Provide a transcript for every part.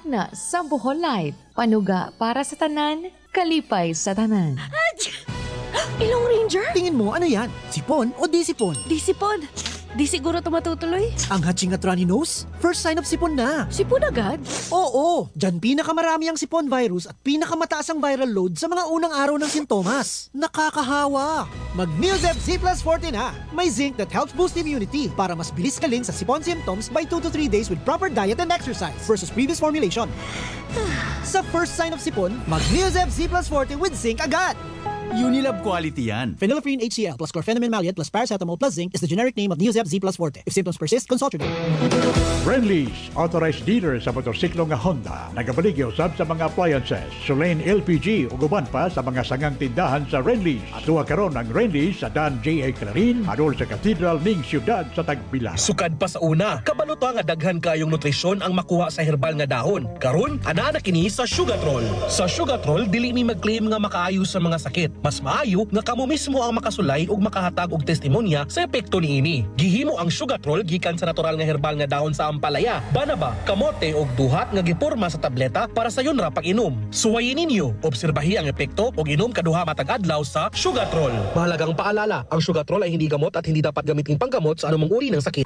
na sa Bohol Life. Panuga para sa tanan, kalipay sa tanan. Ilong Ranger? Tingin mo, ano yan? Sipon o di sipon? Di sipon. Di siguro ito matutuloy. Ang hatching at runny nose? First sign of sipon na. Sipon agad? Oo, dyan pinakamarami ang sipon virus at pinakamataas ang viral load sa mga unang araw ng sintomas. Nakakahawa! Mag-Neozeb Z Plus Forte na! May zinc that helps boost immunity para mas bilis kaling sa sipon symptoms by 2 to 3 days with proper diet and exercise versus previous formulation. Sa first sign of sipon, mag-Neozeb Z Plus Forte with zinc agad! Unilab quality yan. Phenylephrine HCl plus chlorpheniramine maleate plus paracetamol plus zinc is the generic name of Neozeb Z Plus Forte. If symptoms persist, consult your doctor. Friendly's, authorized dealer sa motorsiklo nga Honda. Nagabaligyo sab sa mga appliances, Solane LPG ug uban pa sa mga sangang tindahan sa Friendly's. Atuwa karon ang Friendly's sa Dan J.A. Clarin, adol sa Cathedral ning siyudad sa Tagbilaran. Sukad pa sa una, kabaluto nga daghan kayong nutrisyon ang makuha sa herbal nga dahon. Karon, ana na kini sa Sugatrol. Sa Sugatrol, dili mi mag-claim nga makaayo sa mga sakit. Mas maayo nga kamo mismo ang makasulay ug makahatag og testimonya sa epekto niini. Gihimo ang Sugatrol gikan sa natural nga herbal nga dahon sa ampalaya, banaba, kamote ug duhat nga giporma sa tableta para sa yun ra pag-inom. Suwayin ninyo, obserbahi ang epekto ug inom kaduha matag adlaw sa Sugatrol. Mahalagang paalala, ang Sugatrol ay hindi gamot at hindi dapat gamitin panggamot sa anumang uri ng sakit.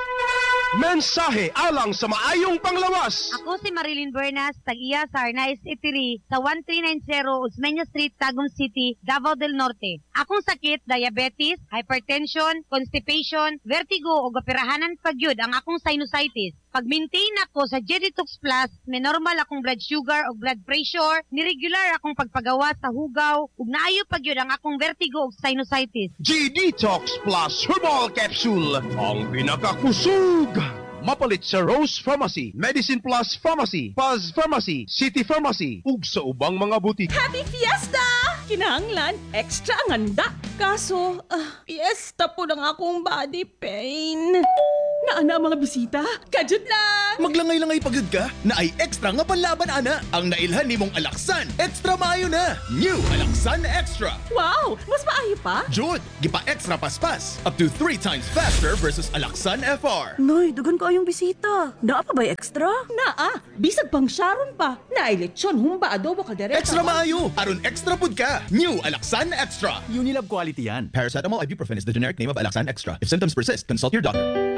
Mensahe alang sa maayong panglawas. Ako si Marilyn Bernas, tag-iya sa Arnaiz Eatery sa 1390 Osmeña Street, Tagum City, Davao del Norte. Akong sakit, diabetes, hypertension, constipation, vertigo o gapirahanan pagyud ang akong sinusitis. Pag-maintain ako sa Jeditox Plus, may normal akong blood sugar o blood pressure, niregular akong pagpagawa sa hugaw, ug naayo pagyud ang akong vertigo o sinusitis. G-Detox Plus Herbal Capsule, ang pinakakusog. Mapalit sa Rose Pharmacy, Medicine Plus Pharmacy, Paz Pharmacy, City Pharmacy, ug sa ubang mga butik. Happy Fiesta! Kinahanglan, extra nganda. Kaso, fiesta po ng akong body pain. Naana mga bisita, kajud lang! Maglangay-langay pagod ka, na ay extra nga panlaban ana. Ang nailhan ni mong Alaksan, extra maayo na. New Alaksan Extra. Wow, mas maayo pa? Jud, gipa extra paspas. Up to 3 times faster versus Alaksan FR. Noy, dugan ko ayong bisita. Naa pa ba'y extra? Naa, bisag pang Sharon pa. Naay lechon, humba, adobo, kaldereta. Extra maayo, aron extra pud ka. New Alaksan Extra. Unilab quality yan. Paracetamol ibuprofen is the generic name of Alaksan Extra. If symptoms persist, consult your doctor.